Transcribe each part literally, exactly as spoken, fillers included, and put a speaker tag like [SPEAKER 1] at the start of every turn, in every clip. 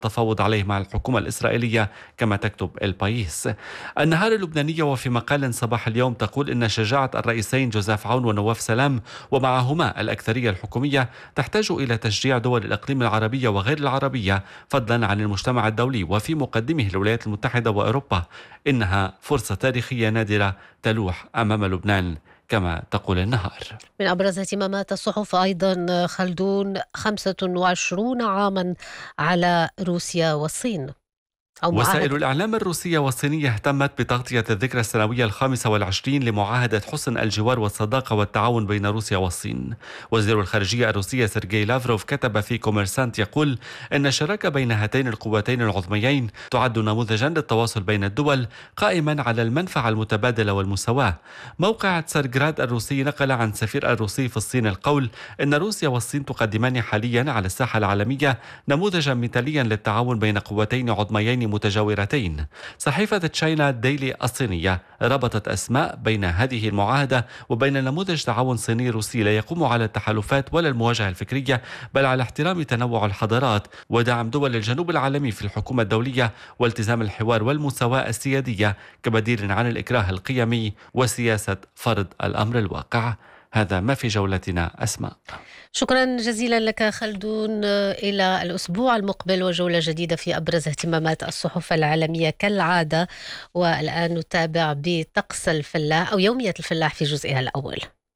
[SPEAKER 1] التفاوض عليه مع الحكومة الإسرائيلية كما تكتب البايس. النهار اللبنانية وفي مقال صباح اليوم تقول إن شجاعة الرئيسين جوزيف عون ونواف سلام ومعهما الأكثرية الحكومية تحتاج إلى تشجيع دول الإقليم العربية وغير العربية فضلا عن المجتمع الدولي وفي مقدمه الولايات المتحدة وأوروبا. إنها فرصة تاريخية نادرة تلوح أمام لبنان كما تقول النهار.
[SPEAKER 2] من أبرز اهتمامات الصحف أيضا خلدون خمسة وعشرون عاما على روسيا والصين.
[SPEAKER 1] وسائل الإعلام الروسية والصينية اهتمت بتغطية الذكرى السنوية الخامسة والعشرين لمعاهدة حسن الجوار والصداقة والتعاون بين روسيا والصين. وزير الخارجية الروسية سيرجي لافروف كتب في كوميرسانت يقول إن الشراكة بين هاتين القوتين العظميين تعد نموذجا للتواصل بين الدول قائما على المنفعة المتبادلة والمساواة. موقع تسارغراد الروسي نقل عن سفير الروسي في الصين القول إن روسيا والصين تقدمان حاليا على الساحة العالمية نموذجا مثاليا للتعاون بين قوتين عظميين متجاورتين. صحيفة تشاينا ديلي الصينية ربطت أسماء بين هذه المعاهدة وبين نموذج تعاون صيني روسي لا يقوم على التحالفات ولا المواجهة الفكرية بل على احترام تنوع الحضارات ودعم دول الجنوب العالمي في الحكومة الدولية والتزام الحوار والمساواة السيادية كبديل عن الإكراه القيمي وسياسة فرض الأمر الواقع. هذا ما في جولتنا أسماء.
[SPEAKER 2] شكرا جزيلا لك خلدون. إلى الأسبوع المقبل وجولة جديدة في أبرز اهتمامات الصحف العالمية كالعادة. والآن نتابع بطقس الفلاح أو يومية الفلاح في جزئها الأول.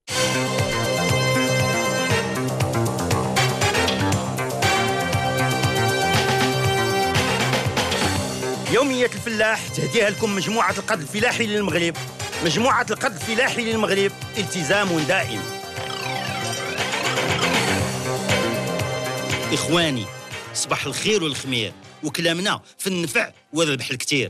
[SPEAKER 3] يومية الفلاح تهديها لكم مجموعة القرض الفلاحي للمغرب. مجموعة القرض الفلاحي للمغرب التزام دائم. إخواني صباح الخير والخمير وكلامنا في النفع والربح الكتير.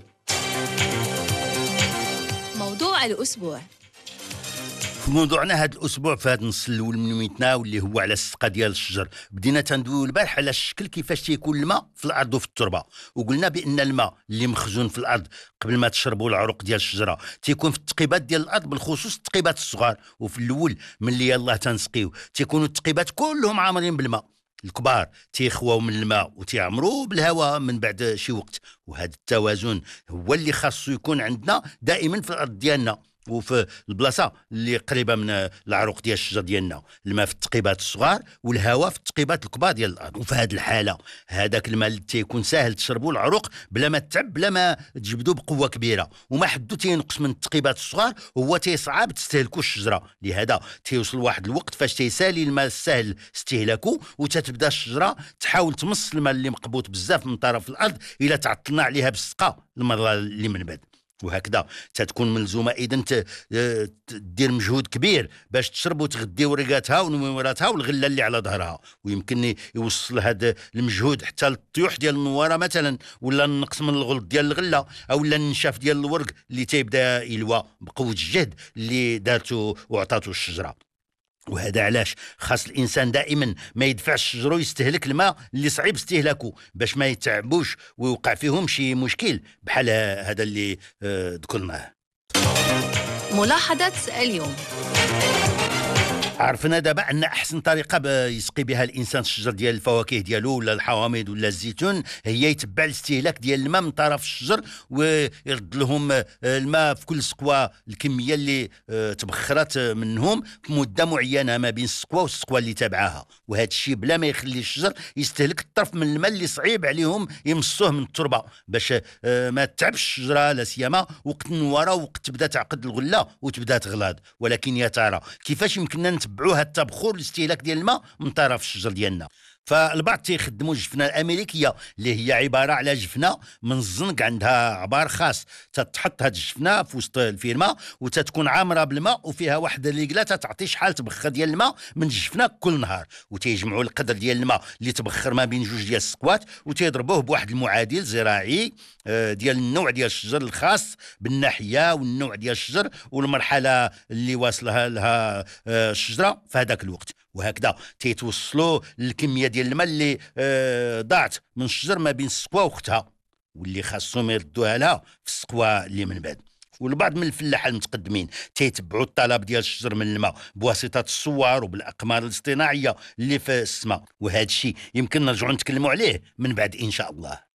[SPEAKER 4] موضوع الأسبوع.
[SPEAKER 3] في موضوعنا هذا الاسبوع في هذا النص الاول من يوميتنا واللي هو على السقه ديال الشجر، بدينا تندويو البارح على الشكل كيفاش تيكون الماء في الارض وفي التربه، وقلنا بان الماء اللي مخزون في الارض قبل ما تشربوا العروق ديال الشجره تيكون في التقيبات ديال الارض، بالخصوص التقيبات الصغار. وفي الاول ملي يلاه تنسقيو تيكونوا التقيبات كلهم عامرين بالماء، الكبار تيخواو من الماء وتيعمروا بالهواء من بعد شي وقت. وهذا التوازن هو اللي خاصو يكون عندنا دائما في الارض ديالنا وفي البلاصه اللي قريبه من العروق ديال الشجر ديالنا، الماء في التقيبات الصغار والهواء في التقيبات الكبار ديال الارض. وفي هذه الحاله هذاك الماء اللي تيكون ساهل تشربوا العروق بلا ما تتعب بلا ما تجبدوا بقوه كبيره، وما حدو تينقص من التقيبات الصغار هو تيصعب تستهلكوا الشجره. لهذا تيوصل واحد الوقت فاش تيسالي الماء السهل استهلاكه وتتبدا الشجره تحاول تمص الماء اللي مقبوط بزاف من طرف الارض الى تعطلنا عليها بالسقا المره اللي من بعد. وهكذا تتكون ملزومه اذا تدير مجهود كبير باش تشرب وتغدي ورقاتها ونويراتها والغله اللي على ظهرها، ويمكن يوصل هذا المجهود حتى للطيوح ديال النواره مثلا، ولا النقص من الغلط ديال الغله، او لا النشاف ديال الورق اللي تيبدا يلوى بقوه الجهد اللي دارته وعطاته الشجره. وهذا علاش خاص الانسان دائما ما يدفعش الشجر ويستهلك الماء اللي صعيب استهلاكه باش ما يتعبوش ويوقع فيهم شي مشكل بحال هذا اللي ذكرناه.
[SPEAKER 4] ملاحظة اليوم.
[SPEAKER 3] عرفنا دابا ان احسن طريقه يسقي بها الانسان الشجر ديال الفواكه ديالو ولا الحوامض ولا الزيتون هي يتبع الاستهلاك ديال الماء من طرف الشجر ويرد لهم الماء في كل سقوه الكميه اللي تبخرت منهم في مده معينه ما بين السقوه والسقوه اللي تابعاها. وهذا الشيء بلا ما يخلي الشجر يستهلك الطرف من الماء اللي صعيب عليهم يمصوه من التربه باش ما تتعبش الشجره لا سيما وقت النواره وقت تبدا تعقد الغله وتبدا تغلاض. ولكن يا ترى كيفاش يمكننا نتبعوا هذا التبخر والاستهلاك ديال الماء من طرف الشجر ديالنا؟ فالبعض تيخدموا الجفنه الامريكيه اللي هي عباره على جفنه من الزنق عندها عبار خاص، تتحط هذه الجفنه في وسط الفيرما وتتكون عامره بالماء وفيها واحد الرجله تعطي شحال تبخر ديال الماء من الجفنه كل نهار، وتيجمعوا القدر ديال الماء اللي تبخر ما بين جوج ديال السقوات وتيضربوه بواحد المعادل زراعي ديال النوع ديال الشجر الخاص بالناحيه والنوع ديال الشجر والمرحله اللي واصلها لها الشجره في هذاك الوقت. وهكذا تيتوصلوا للكميه ديال الماء اللي آه ضاعت من الشجر ما بين السقوه وختها واللي خاصهم يردوها لها في السقوه اللي من بعد. والبعض من الفلاحه المتقدمين تيتبعوا الطلب ديال الشجر من الماء بواسطه الصوار وبالاقمار الاصطناعيه اللي في السماء، وهذا الشيء يمكن نرجعوا نتكلموا عليه من بعد ان شاء الله.